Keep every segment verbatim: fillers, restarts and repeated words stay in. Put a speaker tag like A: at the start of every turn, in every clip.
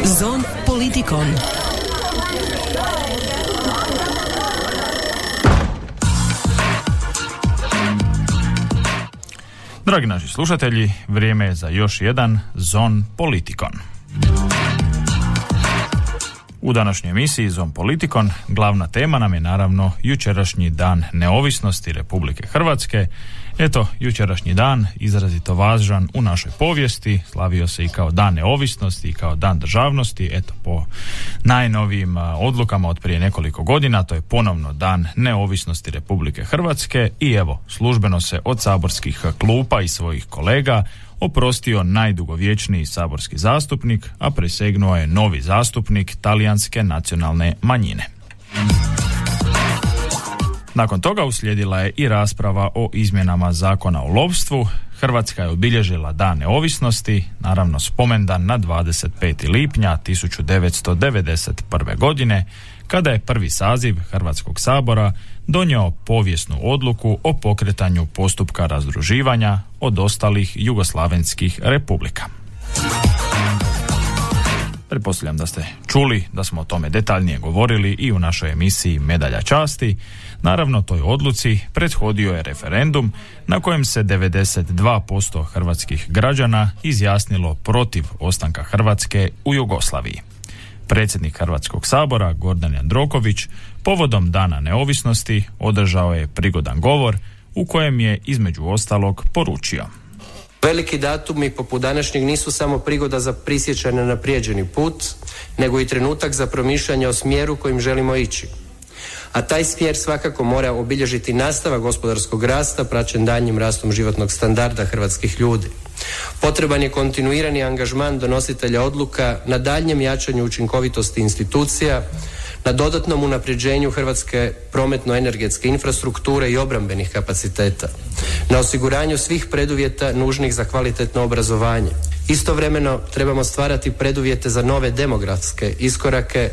A: Zon Politikon.
B: Dragi naši slušatelji, vrijeme je za još jedan Zon Politikon. U današnjoj emisiji Zon Politikon glavna tema nam je naravno jučerašnji dan neovisnosti Republike Hrvatske. Eto, jučerašnji dan izrazito važan u našoj povijesti, slavio se i kao dan neovisnosti i kao dan državnosti. Eto, po najnovijim odlukama od prije nekoliko godina, to je ponovno dan neovisnosti Republike Hrvatske i evo, službeno se od saborskih klupa i svojih kolega oprostio najdugovječniji saborski zastupnik, a prisegnuo je novi zastupnik talijanske nacionalne manjine. Nakon toga uslijedila je i rasprava o izmjenama zakona o lovstvu. Hrvatska je obilježila dan neovisnosti, naravno spomendan na dvadeset peti lipnja tisuću devetsto devedeset prve. godine, kada je prvi saziv Hrvatskog sabora donio povijesnu odluku o pokretanju postupka razdruživanja od ostalih jugoslavenskih republika. Pretpostavljam da ste čuli da smo o tome detaljnije govorili i u našoj emisiji Medalja časti. Naravno, toj odluci prethodio je referendum na kojem se devedeset dva posto hrvatskih građana izjasnilo protiv ostanka Hrvatske u Jugoslaviji. Predsjednik Hrvatskog sabora Gordan Jandroković povodom Dana neovisnosti održao je prigodan govor u kojem je između ostalog poručio:
C: veliki datumi poput današnjeg nisu samo prigoda za prisjećanje na prijeđeni put, nego i trenutak za promišljanje o smjeru kojim želimo ići. A taj smjer svakako mora obilježiti nastavak gospodarskog rasta praćen daljnjim rastom životnog standarda hrvatskih ljudi. Potreban je kontinuirani angažman donositelja odluka na daljnjem jačanju učinkovitosti institucija, na dodatnom unapređenju hrvatske prometno-energetske infrastrukture i obrambenih kapaciteta, na osiguranju svih preduvjeta nužnih za kvalitetno obrazovanje. Istovremeno trebamo stvarati preduvjete za nove demografske iskorake.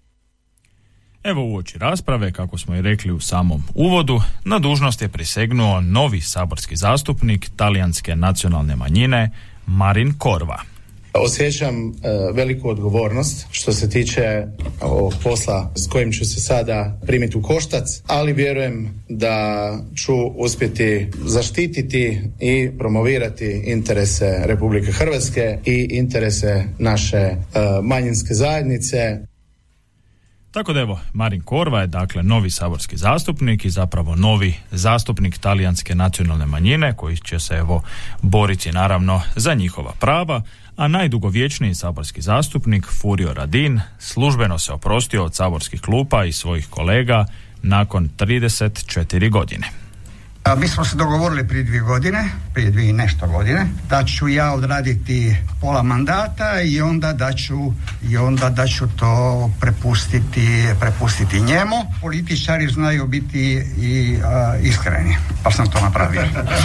B: Evo, uoči rasprave, kako smo i rekli u samom uvodu, na dužnost je prisegnuo novi saborski zastupnik talijanske nacionalne manjine Marin Corva.
D: Osjećam e, veliku odgovornost što se tiče ovog posla s kojim ću se sada primiti u koštac, ali vjerujem da ću uspjeti zaštititi i promovirati interese Republike Hrvatske i interese naše e, manjinske zajednice.
B: Tako da evo, Marin Corva je dakle novi saborski zastupnik i zapravo novi zastupnik talijanske nacionalne manjine koji će se evo boriti naravno za njihova prava, a najdugovječniji saborski zastupnik Furio Radin službeno se oprostio od saborskih klupa i svojih kolega nakon trideset četiri godine.
E: Mi smo se dogovorili prije dvije godine, prije dvije i nešto godine, da ću ja odraditi pola mandata i onda da ću, i onda da ću to prepustiti, prepustiti njemu. Političari znaju biti i a, iskreni, pa sam to napravio.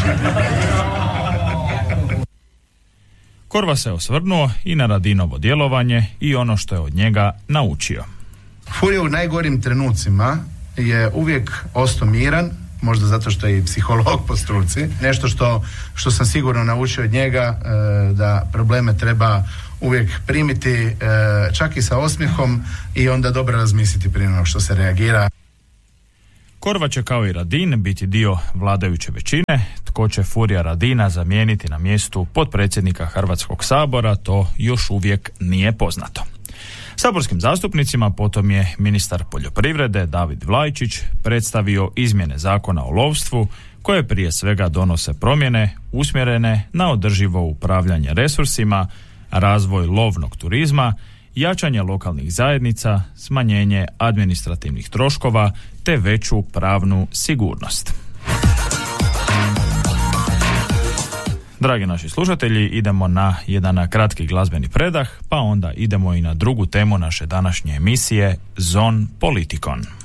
B: Corva se osvrnuo i na Radinovo djelovanje i ono što je od njega naučio.
D: Furio u najgorim trenucima je uvijek ostao miran, možda zato što je i psiholog po struci. Nešto što, što sam sigurno naučio od njega, e, da probleme treba uvijek primiti e, čak i sa osmijehom i onda dobro razmisliti prije nego što se reagira.
B: Corva će kao i Radin biti dio vladajuće većine. Tko će Furija Radina zamijeniti na mjestu potpredsjednika Hrvatskog sabora, to još uvijek nije poznato. Saborskim zastupnicima potom je ministar poljoprivrede David Vlajčić predstavio izmjene zakona o lovstvu koje prije svega donose promjene usmjerene na održivo upravljanje resursima, razvoj lovnog turizma, jačanje lokalnih zajednica, smanjenje administrativnih troškova te veću pravnu sigurnost. Dragi naši slušatelji, idemo na jedan kratki glazbeni predah, pa onda idemo i na drugu temu naše današnje emisije Zon Politikon.